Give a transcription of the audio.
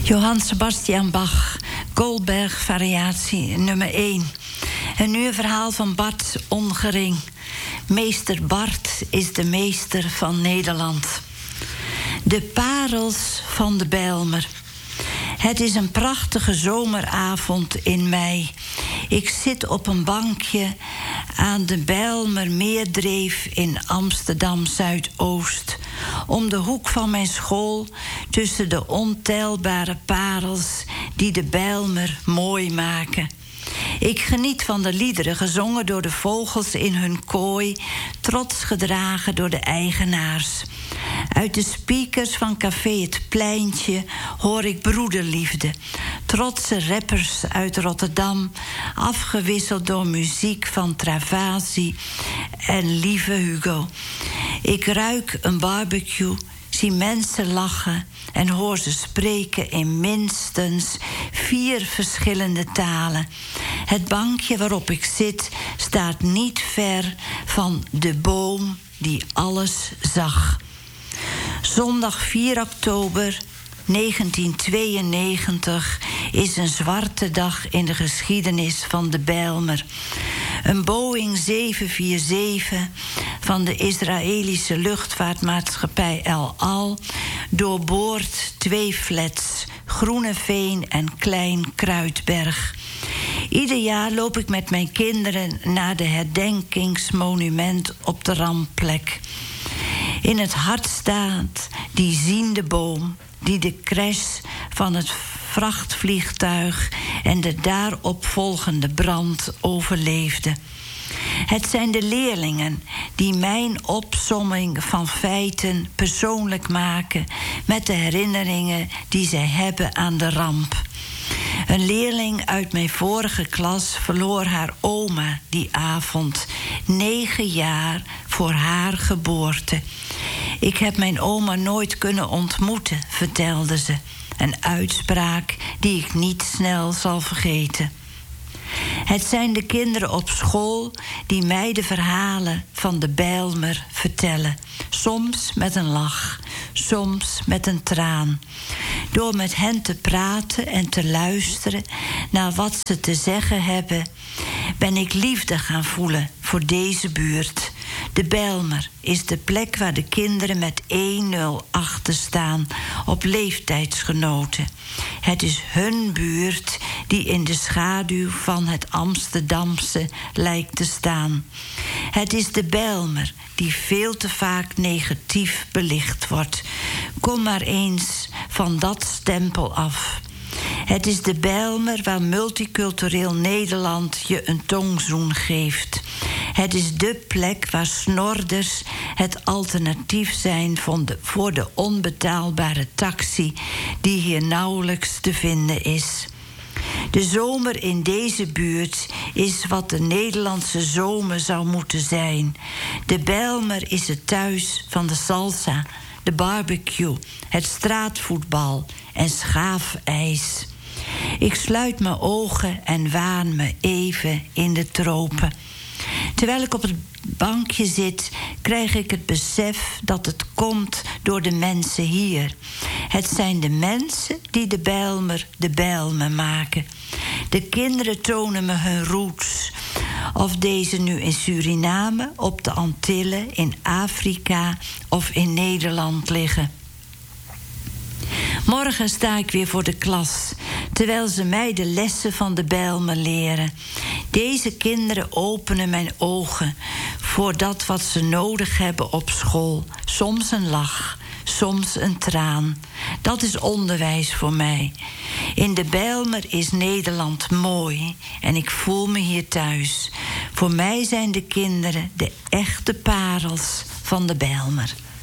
Johann Sebastian Bach, Goldberg, variatie nummer 1. En nu een verhaal van Bart Ongering. Meester Bart is de meester van Nederland. De parels van de Bijlmer. Het is een prachtige zomeravond in mei. Ik zit op een bankje aan de Bijlmermeerdreef in Amsterdam Zuidoost. Om de hoek van mijn school, tussen de ontelbare parels die de Bijlmer mooi maken. Ik geniet van de liederen gezongen door de vogels in hun kooi, trots gedragen door de eigenaars. Uit de speakers van Café Het Pleintje hoor ik broederliefde. Trotse rappers uit Rotterdam, afgewisseld door muziek van Travasi en Lieve Hugo. Ik ruik een barbecue, zie mensen lachen en hoor ze spreken in minstens 4 verschillende talen. Het bankje waarop ik zit staat niet ver van de boom die alles zag. Zondag 4 oktober 1992 is een zwarte dag in de geschiedenis van de Bijlmer. Een Boeing 747 van de Israëlische luchtvaartmaatschappij El Al doorboort 2 flats, Groeneveen en Klein Kruidberg. Ieder jaar loop ik met mijn kinderen naar de herdenkingsmonument op de rampplek. In het hart staat die ziende boom die de crash van het vrachtvliegtuig en de daarop volgende brand overleefde. Het zijn de leerlingen die mijn opsomming van feiten persoonlijk maken met de herinneringen die zij hebben aan de ramp. Een leerling uit mijn vorige klas verloor haar oma die avond, 9 jaar voor haar geboorte. Ik heb mijn oma nooit kunnen ontmoeten, vertelde ze. Een uitspraak die ik niet snel zal vergeten. Het zijn de kinderen op school die mij de verhalen van de Bijlmer vertellen. Soms met een lach, soms met een traan. Door met hen te praten en te luisteren naar wat ze te zeggen hebben, ben ik liefde gaan voelen voor deze buurt. De Bijlmer is de plek waar de kinderen met 1-0 achter staan op leeftijdsgenoten. Het is hun buurt die in de schaduw van het Amsterdamse lijkt te staan. Het is de Bijlmer die veel te vaak negatief belicht wordt. Kom maar eens van dat stempel af. Het is de Bijlmer waar multicultureel Nederland je een tongzoen geeft. Het is de plek waar snorders het alternatief zijn voor de onbetaalbare taxi die hier nauwelijks te vinden is. De zomer in deze buurt is wat de Nederlandse zomer zou moeten zijn. De Bijlmer is het thuis van de salsa, de barbecue, het straatvoetbal en schaafijs. Ik sluit mijn ogen en waan me even in de tropen. Terwijl ik op het bankje zit, krijg ik het besef dat het komt door de mensen hier. Het zijn de mensen die de Bijlmer maken. De kinderen tonen me hun roots. Of deze nu in Suriname, op de Antillen, in Afrika of in Nederland liggen. Morgen sta ik weer voor de klas, terwijl ze mij de lessen van de Bijlmer leren. Deze kinderen openen mijn ogen voor dat wat ze nodig hebben op school. Soms een lach, soms een traan. Dat is onderwijs voor mij. In de Bijlmer is Nederland mooi en ik voel me hier thuis. Voor mij zijn de kinderen de echte parels van de Bijlmer.